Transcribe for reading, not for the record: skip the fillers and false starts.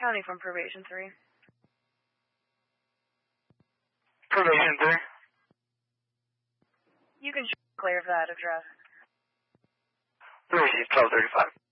County from Probation 3. Probation 3. You can clear for that address. We received 1235.